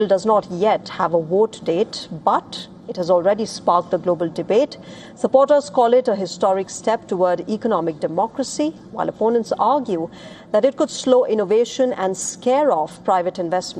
does not yet have a vote date, but it has already sparked a global debate. Supporters call it a historic step toward economic democracy, while opponents argue that it could slow innovation and scare off private investment.